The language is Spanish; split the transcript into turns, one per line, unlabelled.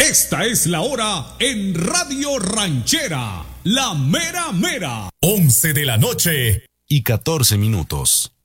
Esta es la hora en Radio Ranchera, la mera mera.
11 de la noche y 14 minutos.